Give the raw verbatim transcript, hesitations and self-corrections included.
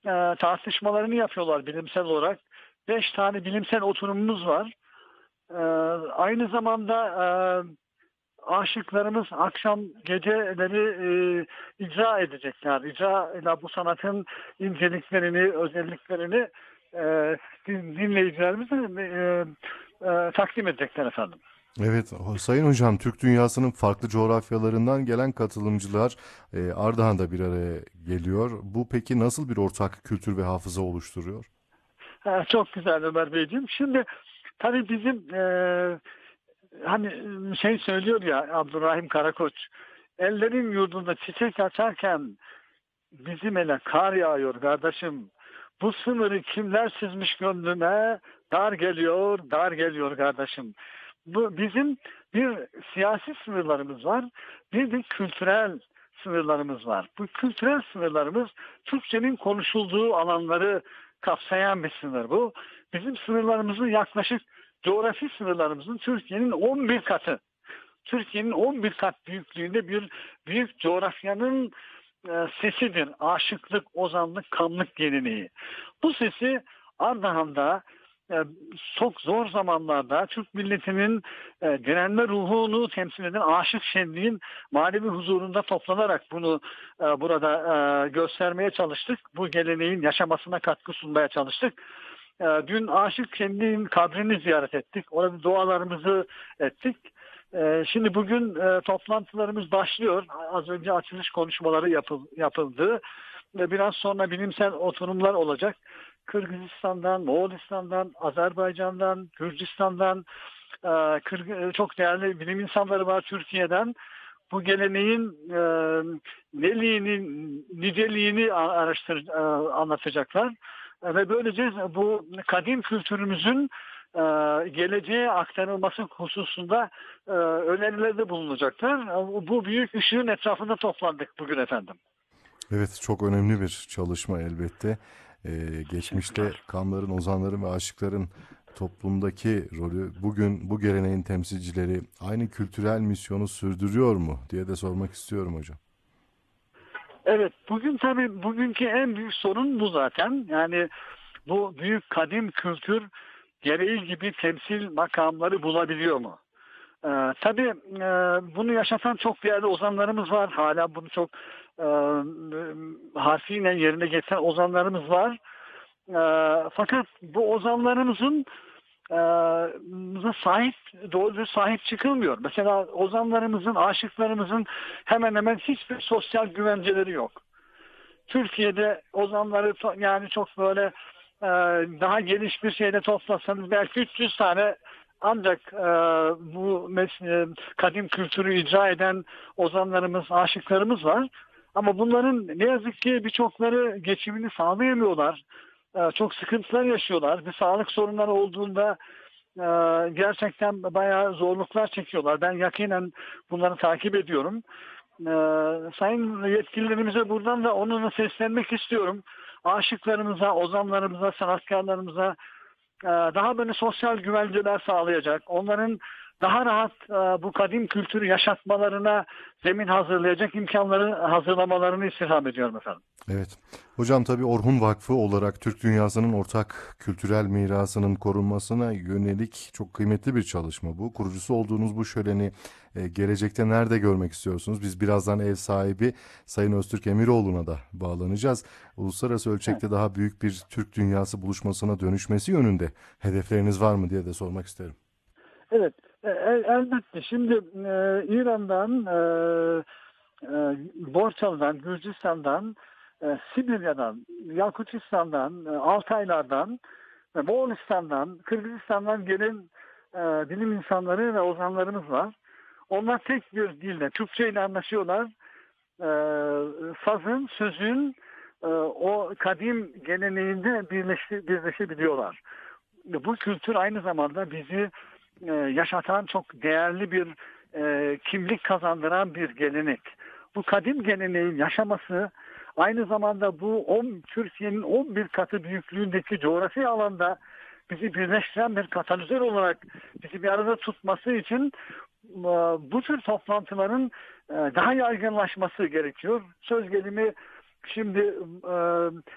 e, tartışmalarını yapıyorlar bilimsel olarak. Beş tane bilimsel oturumumuz var. E, Aynı zamanda e, aşıklarımız akşam geceleri e, icra edecekler. İcra ile bu sanatın inceliklerini, özelliklerini e, din- dinleyicilerimize e, e, takdim edecekler efendim. Evet, o- Sayın Hocam, Türk dünyasının farklı coğrafyalarından gelen katılımcılar e, Ardahan'da bir araya geliyor. Bu peki nasıl bir ortak kültür ve hafıza oluşturuyor? Ha, çok güzel Ömer Beyciğim. Şimdi tabii bizim e, hani şey söylüyor ya Abdurrahim Karakoç, ellerin yurdunda çiçek açarken bizim ele kar yağıyor kardeşim. Bu sınırı kimler çizmiş gönlüme? Dar geliyor, dar geliyor kardeşim. Bu bizim bir siyasi sınırlarımız var, bir de kültürel sınırlarımız var. Bu kültürel sınırlarımız Türkçenin konuşulduğu alanları kapsayan bir sınır bu. Bizim sınırlarımızın yaklaşık coğrafi sınırlarımızın Türkiye'nin on bir katı. Türkiye'nin on bir kat büyüklüğünde bir büyük coğrafyanın e, sesidir. Aşıklık, ozanlık, kamlık geleneği. Bu sesi Ardahan'da e, çok zor zamanlarda Türk milletinin e, direnme ruhunu temsil eden Aşık Şenliğin manevi huzurunda toplanarak bunu e, burada e, göstermeye çalıştık. Bu geleneğin yaşamasına katkı sunmaya çalıştık. E, Dün Aşık Şenliğin kabrini ziyaret ettik. Orada dualarımızı ettik. Ee, Şimdi bugün e, toplantılarımız başlıyor. Az önce açılış konuşmaları yapıl, yapıldı. Ve biraz sonra bilimsel oturumlar olacak. Kırgızistan'dan, Moğolistan'dan, Azerbaycan'dan, Gürcistan'dan e, Kırgı- çok değerli bilim insanları var Türkiye'den. Bu geleneğin e, neliğini, niceliğini a- araştır, e, anlatacaklar. E, Ve böylece bu kadim kültürümüzün e, geleceğe aktarılması hususunda e, önerilerde bulunacaklar. E, Bu büyük ışığın etrafında toplandık bugün efendim. Evet, çok önemli bir çalışma elbette. Ee, geçmişte Teşekkürler. kamların, ozanların ve aşıkların toplumdaki rolü bugün bu geleneğin temsilcileri aynı kültürel misyonu sürdürüyor mu diye de sormak istiyorum hocam. Evet, bugün tabii bugünkü en büyük sorun bu zaten. Yani bu büyük kadim kültür gereği gibi temsil makamları bulabiliyor mu? Ee, tabii e, bunu yaşatan çok değerli ozanlarımız var. Hala bunu çok e, harfiyen yerine getiren ozanlarımız var. E, Fakat bu ozanlarımızın e, sahip doğru düzgün sahip çıkılmıyor. Mesela ozanlarımızın, aşıklarımızın hemen hemen hiçbir sosyal güvenceleri yok. Türkiye'de ozanları to- yani çok böyle e, daha geniş bir şeyde toplasanız belki üç yüz tane ancak e, bu mes- e, kadim kültürü icra eden ozanlarımız, aşıklarımız var. Ama bunların ne yazık ki birçokları geçimini sağlayamıyorlar. E, çok sıkıntılar yaşıyorlar. Bir sağlık sorunları olduğunda e, gerçekten bayağı zorluklar çekiyorlar. Ben yakinen bunları takip ediyorum. Ee, sayın yetkililerimize buradan da onunla seslenmek istiyorum. Aşıklarımıza, ozanlarımıza, sanatkarlarımıza e, daha böyle sosyal güvenceler sağlayacak, onların daha rahat e, bu kadim kültürü yaşatmalarına zemin hazırlayacak imkanları hazırlamalarını istirham ediyorum efendim. Evet. Hocam, tabii Orhun Vakfı olarak Türk dünyasının ortak kültürel mirasının korunmasına yönelik çok kıymetli bir çalışma bu. Kurucusu olduğunuz bu şöleni e, gelecekte nerede görmek istiyorsunuz? Biz birazdan ev sahibi Sayın Öztürk Emiroğlu'na da bağlanacağız. Uluslararası Evet. ölçekte daha büyük bir Türk dünyası buluşmasına dönüşmesi yönünde hedefleriniz var mı diye de sormak isterim. Evet, e, el- elbette. Şimdi e, İran'dan, e, e, Borçalı'dan, Gürcistan'dan, e, Sibirya'dan, Yakutistan'dan, e, Altaylar'dan, e, Moğolistan'dan, Kırgızistan'dan gelen e, bilim insanları ve ozanlarımız var. Onlar tek bir dilde, Türkçe ile anlaşıyorlar. E, Sazın, sözün e, o kadim geleneğinde birleşi, birleşebiliyorlar. Bu kültür aynı zamanda bizi e, yaşatan çok değerli bir e, kimlik kazandıran bir gelenek. Bu kadim geleneğin yaşaması aynı zamanda bu on, Türkiye'nin on bir katı büyüklüğündeki coğrafi alanda bizi birleştiren bir katalizör olarak bizi bir arada tutması için e, bu tür toplantıların e, daha yaygınlaşması gerekiyor. Söz gelimi şimdi e,